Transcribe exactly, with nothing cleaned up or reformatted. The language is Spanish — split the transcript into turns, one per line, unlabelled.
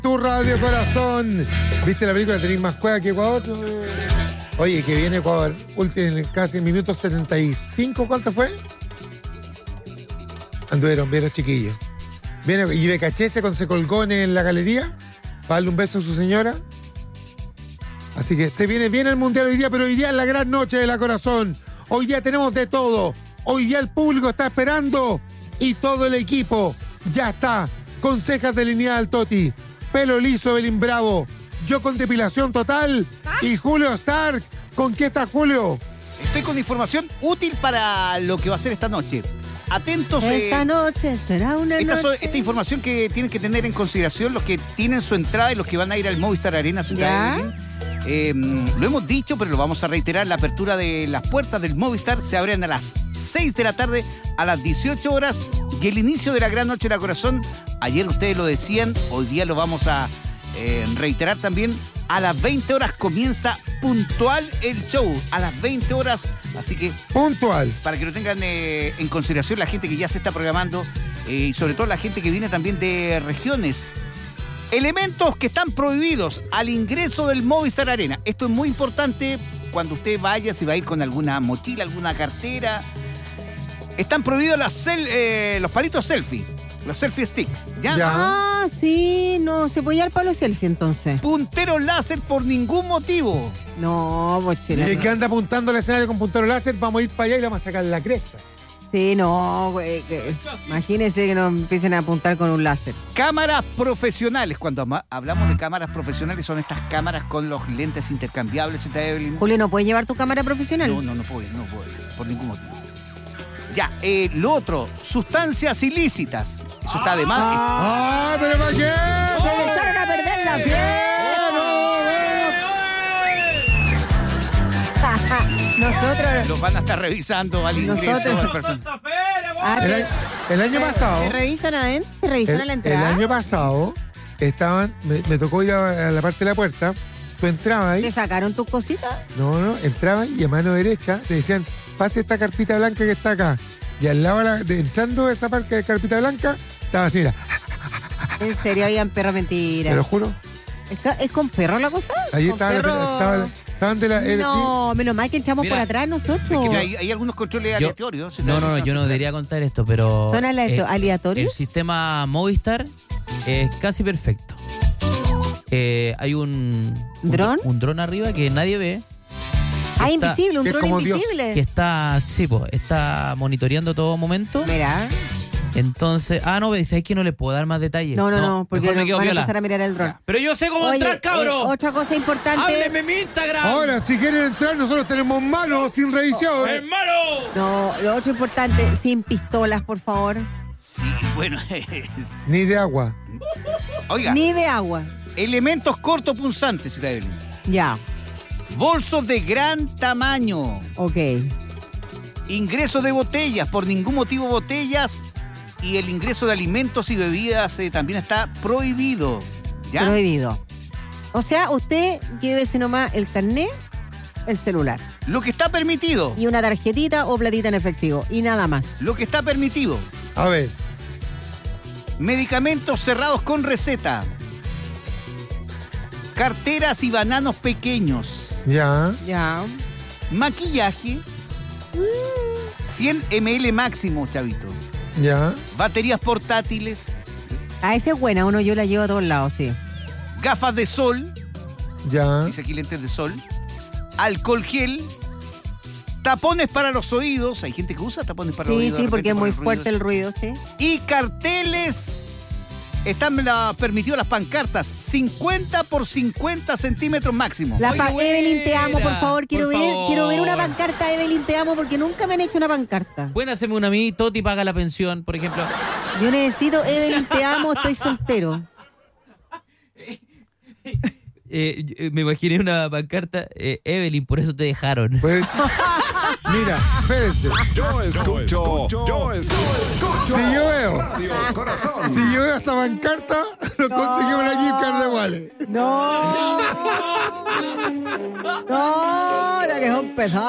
tu radio, corazón. ¿Viste la película? ¿Tenéis más cueva que Ecuador? Oye, que viene Ecuador, último, casi en minutos setenta y cinco, ¿cuánto fue? Anduvieron, vieron chiquillos. Viene, y Becaché se, se colgó en la galería para darle un beso a su señora. Así que se viene bien el Mundial hoy día, pero hoy día es la gran noche de la corazón. Hoy día tenemos de todo. Hoy día el público está esperando y todo el equipo ya está con cejas delineadas al Toti, pelo liso Evelyn Bravo, yo con depilación total y Julio Stark. ¿Con qué está Julio?
Estoy con información útil para lo que va a ser esta noche. Atentos.
Esta
eh,
noche será una
esta,
noche.
so, esta información que tienen que tener en consideración los que tienen su entrada y los que van a ir al Movistar Arena Ciudad de Belén. Eh, lo hemos dicho, pero lo vamos a reiterar. La apertura de las puertas del Movistar se abren a las seis de la tarde, a las dieciocho horas. Y el inicio de la gran noche de la corazón, ayer ustedes lo decían, hoy día lo vamos a eh, reiterar también. A las veinte horas comienza puntual el show. A las veinte horas, así que...
Puntual.
Para que lo tengan eh, en consideración la gente que ya se está programando eh, y sobre todo la gente que viene también de regiones. Elementos que están prohibidos al ingreso del Movistar Arena. Esto es muy importante cuando usted vaya, si va a ir con alguna mochila, alguna cartera. Están prohibidos las cel, eh, los palitos selfie, los selfie sticks. ¿Ya?
Ya.
Ah, sí, no, se puede llevar para los selfie entonces.
Punteros láser por ningún motivo.
No,
Y
mochila.
el que anda apuntando al escenario con puntero láser, vamos a ir para allá y le vamos a sacar la cresta.
Sí, no, güey. Que, imagínense que nos empiecen a apuntar con un láser.
Cámaras profesionales. Cuando ama- hablamos de cámaras profesionales, son estas cámaras con los lentes intercambiables. ¿Sí, Evelyn?
Julio, ¿no puedes llevar tu cámara profesional?
No, no, no puedo, no puedo, por ningún motivo. Ya, eh, lo otro, sustancias ilícitas. Eso está de más.
¡Ah, pero para qué!
¡Se echaron a perder la fiesta! Nosotros...
Los van a estar revisando al ingreso.
Nosotros-
al person-
Ah,
El,
te-
año- el año
te-
pasado,
¿Te revisan adentro? ¿Te revisan
el,
a la
el
entrada?
año pasado, estaban, me, me tocó ir a, a la parte de la puerta, tú entrabas
¿Te
ahí,
sacaron tus cositas?
no, no, entrabas y a mano derecha te decían, pase esta carpita blanca que está acá. Y al lado, de la- de, entrando a esa parte de carpita blanca, estaba así, mira,
¿En serio habían perros mentira?
te lo juro.
¿Está- ¿Es con perro la cosa?
Ahí
¿Con
estaba, la-
perro?
estaba- estaban de la... era
No, menos mal que entramos
Mira,
por atrás nosotros.
Mira, hay, hay algunos controles
Yo-
aleatorios. ¿sí?
No, no, no, yo no debería contar esto, pero...
¿Son alea-
eh,
aleatorios?
El sistema Movistar es casi perfecto. Eh, hay un... un-
¿Dron?
Un dron arriba que nadie ve.
Ah,
está-
invisible, un
que es
dron
como Dios,
invisible.
Que está, sí, po, está monitoreando todo momento.
Mira.
Entonces... Ah, no, ves, es que no le puedo dar más detalles.
No, no, no, porque
mejor me
nos
quedo
van a
viola.
empezar a mirar el dron.
Pero yo sé cómo
Oye,
entrar,
eh,
cabrón.
otra cosa importante.
¡Hábleme en mi Instagram!
Ahora, si quieren entrar, nosotros tenemos manos sin revisión.
¡Hermano!
No, lo otro importante, sin pistolas, por favor.
Sí, bueno.
Ni de agua.
Oiga,
Ni de agua.
elementos cortopunzantes, ¿sí, Evelyn?
Ya,
Bolsos de gran tamaño.
ok.
Ingreso de botellas, por ningún motivo botellas. Y el ingreso de alimentos y bebidas eh, también está prohibido. ¿Ya?
Prohibido. O sea, usted llévese nomás el carnet, el celular.
Lo que está permitido.
Y una tarjetita o platita en efectivo. Y nada más.
Lo que está permitido.
A ver,
Medicamentos cerrados con receta. Carteras y bananos pequeños.
ya,
Ya.
Maquillaje. cien mililitros máximo, chavito.
ya.
Baterías portátiles.
Ah, esa es buena, uno yo la llevo a todos lados, sí.
Gafas de sol.
Ya.
Dice aquí lentes de sol. Alcohol gel. Tapones para los oídos. Hay gente que usa tapones para los
Sí,
oídos.
sí,
de
porque
repente
es
por
muy
el
fuerte el ruido, sí.
Y carteles. Están la, permitido las pancartas. cincuenta por cincuenta centímetros máximo.
La
Oye,
pa- Evelyn, te amo, por
buena,
favor. Quiero
por
ver,
favor.
quiero ver una pancarta, Evelyn, te amo, porque nunca me han hecho una pancarta.
Bueno, haceme una a mí, Toti paga la pensión, por ejemplo.
Yo necesito, Evelyn, te amo, estoy soltero.
Eh, yo- me imaginé una pancarta, eh, Evelyn, por eso te dejaron.
Pues, mira, espérense.
Yo escucho, yo escucho.
Si yo veo,
Radio Corazón.
si yo veo esa pancarta, nos conseguimos la gift card de Wale.
No. No, la que son pesadas.